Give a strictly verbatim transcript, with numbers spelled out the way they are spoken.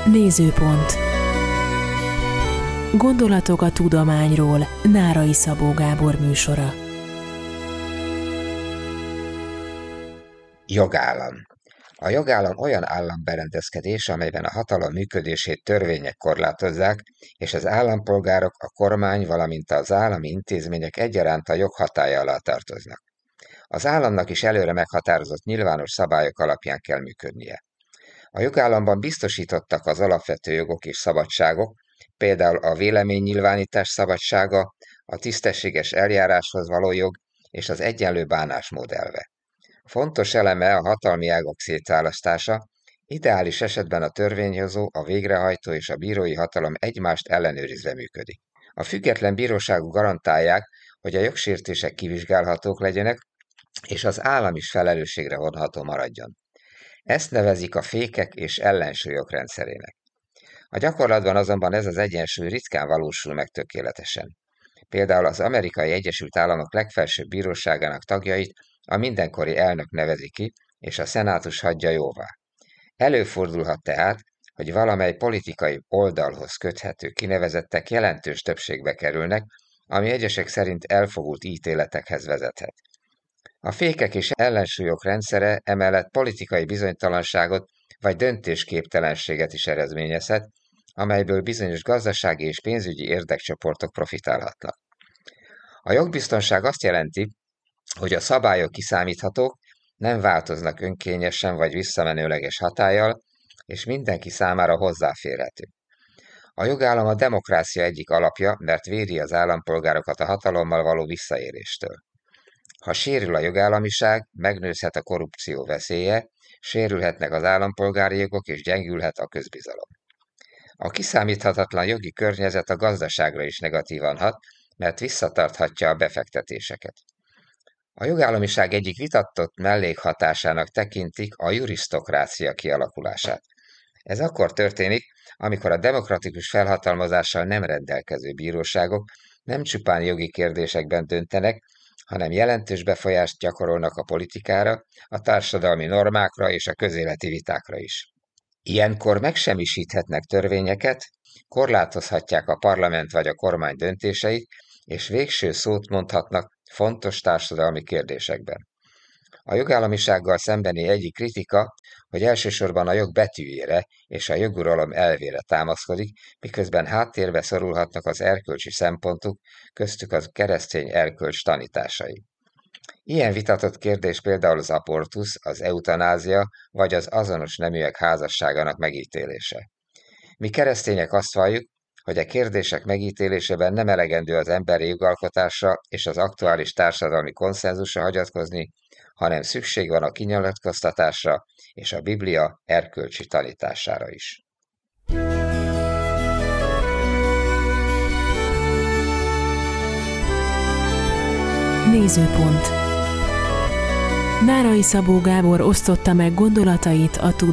Nézőpont. Gondolatok a tudományról. Nárai Szabó Gábor műsora. Jogállam. A jogállam olyan államberendezkedés, amelyben a hatalom működését törvények korlátozzák, és az állampolgárok, a kormány, valamint az állami intézmények egyaránt a jog hatálya alá tartoznak. Az államnak is előre meghatározott nyilvános szabályok alapján kell működnie. A jogállamban biztosítottak az alapvető jogok és szabadságok, például a véleménynyilvánítás szabadsága, a tisztességes eljáráshoz való jog és az egyenlő bánásmód elve. Fontos eleme a hatalmi ágak szétválasztása, ideális esetben a törvényhozó, a végrehajtó és a bírói hatalom egymást ellenőrizve működik. A független bíróságok garantálják, hogy a jogsértések kivizsgálhatók legyenek, és az állam is felelősségre vonható maradjon. Ezt nevezik a fékek és ellensúlyok rendszerének. A gyakorlatban azonban ez az egyensúly ritkán valósul meg tökéletesen. Például az Amerikai Egyesült Államok legfelsőbb bíróságának tagjait a mindenkori elnök nevezi ki, és a szenátus hagyja jóvá. Előfordulhat tehát, hogy valamely politikai oldalhoz köthető kinevezettek jelentős többségbe kerülnek, ami egyesek szerint elfogult ítéletekhez vezethet. A fékek és ellensúlyok rendszere emellett politikai bizonytalanságot vagy döntésképtelenséget is eredményezhet, amelyből bizonyos gazdasági és pénzügyi érdekcsoportok profitálhatnak. A jogbiztonság azt jelenti, hogy a szabályok kiszámíthatók, nem változnak önkényesen vagy visszamenőleges hatállyal, és mindenki számára hozzáférhető. A jogállam a demokrácia egyik alapja, mert védi az állampolgárokat a hatalommal való visszaéléstől. Ha sérül a jogállamiság, megnőzhet a korrupció veszélye, sérülhetnek az állampolgári jogok és gyengülhet a közbizalom. A kiszámíthatatlan jogi környezet a gazdaságra is negatívan hat, mert visszatarthatja a befektetéseket. A jogállamiság egyik vitatott mellékhatásának tekintik a jurisztokrácia kialakulását. Ez akkor történik, amikor a demokratikus felhatalmazással nem rendelkező bíróságok nem csupán jogi kérdésekben döntenek, hanem jelentős befolyást gyakorolnak a politikára, a társadalmi normákra és a közéleti vitákra is. Ilyenkor megsemmisíthetnek törvényeket, korlátozhatják a parlament vagy a kormány döntéseit, és végső szót mondhatnak fontos társadalmi kérdésekben. A jogállamisággal szembeni egyik kritika, hogy elsősorban a jog betűjére és a joguralom elvére támaszkodik, miközben háttérbe szorulhatnak az erkölcsi szempontok, köztük a keresztény erkölcs tanításai. Ilyen vitatott kérdés például az abortusz, az eutanázia vagy az azonos neműek házasságának megítélése. Mi keresztények azt valljuk, hogy a kérdések megítélésében nem elegendő az emberi jogalkotásra és az aktuális társadalmi konszenzusra hagyatkozni, hanem szükség van a kinyilatkoztatásra és a Biblia erkölcsi tanítására is. Nézőpont. Nárai Szabó Gábor osztotta meg gondolatait a tudomány